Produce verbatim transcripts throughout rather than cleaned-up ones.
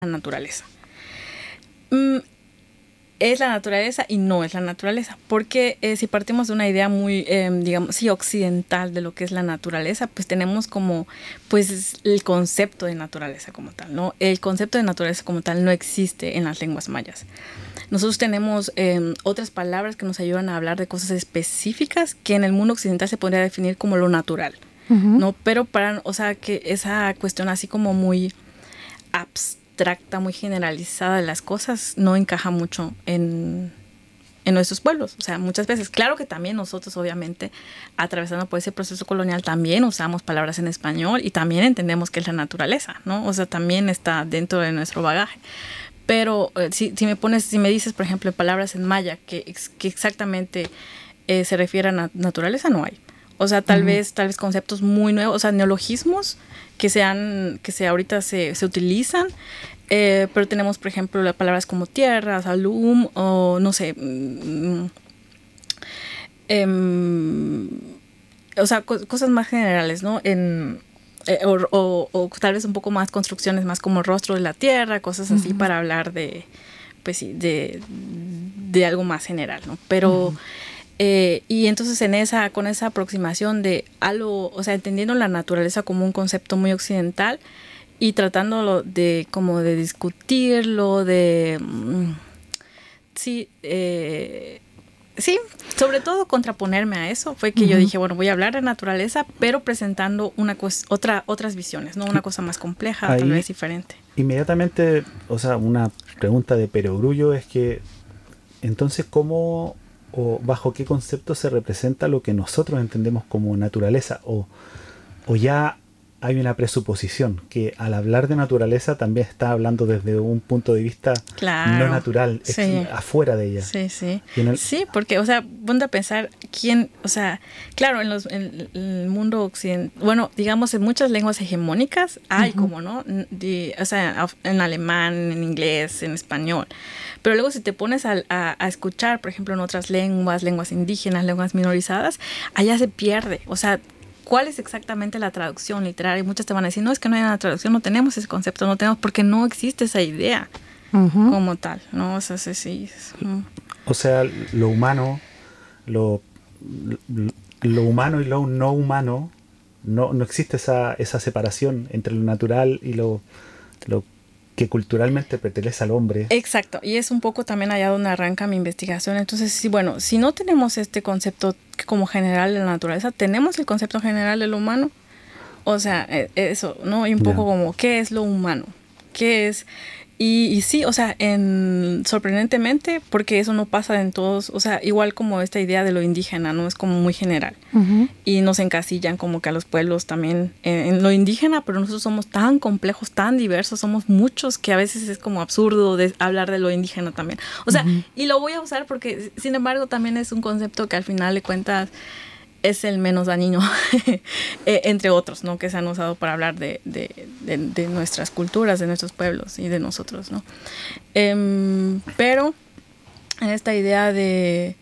la naturaleza. Mm, es la naturaleza y no es la naturaleza, porque eh, si partimos de una idea muy, eh, digamos, sí, occidental de lo que es la naturaleza, pues tenemos como, pues, el concepto de naturaleza como tal, ¿no? El concepto de naturaleza como tal no existe en las lenguas mayas. Nosotros tenemos eh, otras palabras que nos ayudan a hablar de cosas específicas que en el mundo occidental se podría definir como lo natural, uh-huh. ¿no? Pero para, o sea, que esa cuestión así como muy abstracta, muy generalizada de las cosas, no encaja mucho en, en nuestros pueblos. O sea, muchas veces, claro que también nosotros, obviamente, atravesando por ese proceso colonial, también usamos palabras en español y también entendemos que es la naturaleza, ¿no? O sea, también está dentro de nuestro bagaje. Pero eh, si, si me pones, si me dices, por ejemplo, palabras en maya que, que exactamente eh, se refieren a naturaleza, no hay. O sea, tal uh-huh. vez, tal vez conceptos muy nuevos, o sea, neologismos que sean, que se ahorita se, se utilizan, eh, pero tenemos, por ejemplo, las palabras como tierra, salum, o no sé, mm, eh, o sea, co- cosas más generales, ¿no? En Eh, o, o, o tal vez un poco más construcciones más como el rostro de la tierra, cosas así uh-huh. para hablar de, pues sí, de, de algo más general, ¿no? Pero, uh-huh. eh, y entonces en esa, con esa aproximación de algo, o sea, entendiendo la naturaleza como un concepto muy occidental y tratándolo de, como de discutirlo, de, mm, sí, eh, sí, sobre todo contraponerme a eso fue que uh-huh. yo dije, bueno, voy a hablar de naturaleza, pero presentando una cosa, otra, otras visiones, ¿no? Una cosa más compleja, ahí, tal vez diferente. Inmediatamente, o sea, una pregunta de perogrullo es que, entonces, ¿cómo o bajo qué concepto se representa lo que nosotros entendemos como naturaleza? O, o ya hay una presuposición que al hablar de naturaleza también está hablando desde un punto de vista claro, no natural, sí. ex, afuera de ella. Sí, sí. El... Sí, porque, o sea, ponte a pensar quién, o sea, claro, en, los, en el mundo occidental, bueno, digamos, en muchas lenguas hegemónicas hay uh-huh. como, ¿no? De, o sea, en alemán, en inglés, en español. Pero luego si te pones a, a, a escuchar, por ejemplo, en otras lenguas, lenguas indígenas, lenguas minorizadas, allá se pierde, o sea, ¿cuál es exactamente la traducción literaria? Y muchos te van a decir, no, es que no hay una traducción, no tenemos ese concepto, no tenemos, porque no existe esa idea uh-huh. como tal, ¿no? O sea, sí, sí. Uh. O sea, lo humano, lo, lo, lo humano y lo no humano, no, no existe esa, esa separación entre lo natural y lo, lo que culturalmente pertenece al hombre. Exacto, y es un poco también allá donde arranca mi investigación. Entonces, sí, bueno, si no tenemos este concepto como general de la naturaleza, tenemos el concepto general de lo humano. O sea, eso, ¿no? Y un poco yeah. como, ¿qué es lo humano? ¿Qué es? Y, y sí, o sea, en, sorprendentemente, porque eso no pasa en todos, o sea, igual como esta idea de lo indígena, ¿no? Es como muy general. Uh-huh. Y nos encasillan como que a los pueblos también en, en lo indígena, pero nosotros somos tan complejos, tan diversos, somos muchos que a veces es como absurdo de hablar de lo indígena también. O sea, uh-huh. y lo voy a usar porque, sin embargo, también es un concepto que al final de cuentas es el menos dañino, eh, entre otros, ¿no? Que se han usado para hablar de, de, de, de nuestras culturas, de nuestros pueblos y de nosotros, ¿no? Eh, pero en esta idea de,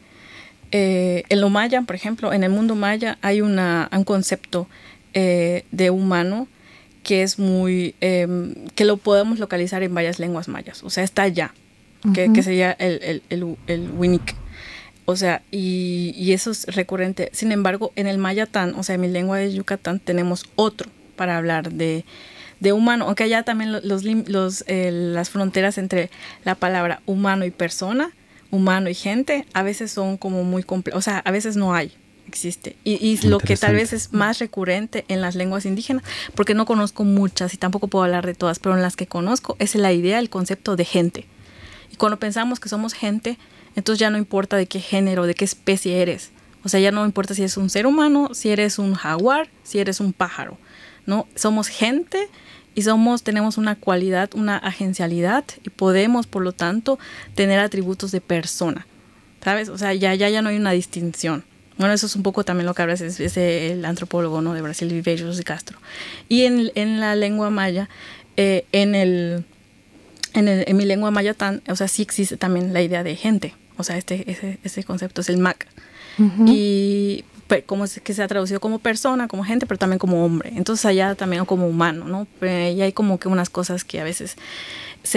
eh, en lo maya, por ejemplo, en el mundo maya hay una, un concepto eh, de humano que es muy, eh, que lo podemos localizar en varias lenguas mayas, o sea, está allá, uh-huh. que, que sería el, el, el, el Winique. O sea, y, y eso es recurrente. Sin embargo, en el mayatán, o sea, en mi lengua de Yucatán, tenemos otro para hablar de, de humano. Aunque allá también los, los, eh, las fronteras entre la palabra humano y persona, humano y gente, a veces son como muy complejas. O sea, a veces no hay, existe. Y, y lo que tal vez es más recurrente en las lenguas indígenas, porque no conozco muchas y tampoco puedo hablar de todas, pero en las que conozco es la idea, el concepto de gente. Y cuando pensamos que somos gente, entonces ya no importa de qué género, de qué especie eres. O sea, ya no importa si eres un ser humano, si eres un jaguar, si eres un pájaro, ¿no? Somos gente y somos, tenemos una cualidad, una agencialidad y podemos, por lo tanto, tener atributos de persona, ¿sabes? O sea, ya, ya, ya no hay una distinción. Bueno, eso es un poco también lo que habla es, es el antropólogo, ¿no? De Brasil, Viveiros de Castro. Y en, en la lengua maya, eh, en el... En, el, en mi lengua mayatán, o sea, sí existe también la idea de gente. O sea, este, ese, ese concepto es el mac. Uh-huh. Y pues, como es que se ha traducido como persona, como gente, pero también como hombre. Entonces allá también como humano, ¿no? Pero ahí hay como que unas cosas que a veces